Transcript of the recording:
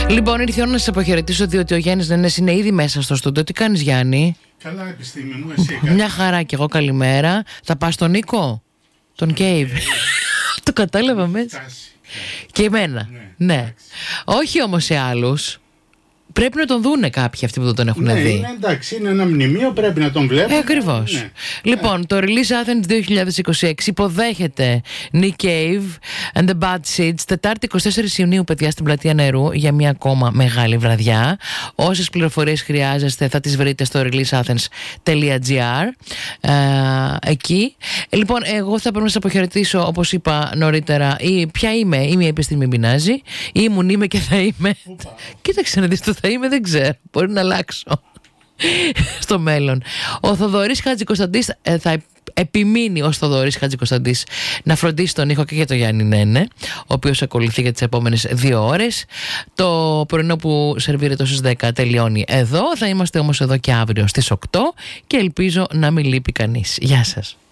Λοιπόν, ήρθε η ώρα να σας αποχαιρετήσω, διότι ο Γιάννης Νένες είναι ήδη μέσα στο στούντιο. Τι κάνεις, Γιάννη? Καλά, επιστήμη μου, εσύ? Μια χαρά κι εγώ, καλημέρα. Θα πας στον Νίκο, τον Cave? Το κατάλαβα μέσα. Και εμένα. Ναι. Όχι όμως σε άλλους. Πρέπει να τον δούνε κάποιοι αυτοί που δεν τον έχουν δει. Είναι εντάξει, είναι ένα μνημείο, πρέπει να τον βλέπουν. Ακριβώς. Ναι. Λοιπόν, το Release Athens 2026 υποδέχεται Nick Cave and the Bad Seeds Τετάρτη 24 Ιουνίου, παιδιά, στην Πλατεία Νερού, για μια ακόμα μεγάλη βραδιά. Όσες πληροφορίες χρειάζεστε θα τις βρείτε στο releaseathens.gr, εκεί. Λοιπόν, εγώ θα πρέπει να σας αποχαιρετήσω, όπως είπα νωρίτερα. Ποια είμαι? Είμαι η Επιστήμη Μπινάζη. Ήμουν, είμαι και θα είμαι. Κοίταξε να δεις, το θα είμαι δεν ξέρω. Μπορεί να αλλάξω στο μέλλον. Ο Θοδωρής Χατζικοσταντής θα επιμείνει ως Θοδωρής Χατζικοσταντής να φροντίσει τον ήχο και για τον Γιάννη Νένε, ο οποίος ακολουθεί για τις επόμενες 2 ώρες. Το πρωινό που σερβίρεται στις 10 τελειώνει εδώ. Θα είμαστε όμως εδώ και αύριο στις 8 και ελπίζω να μην λείπει κανείς. Γεια σας.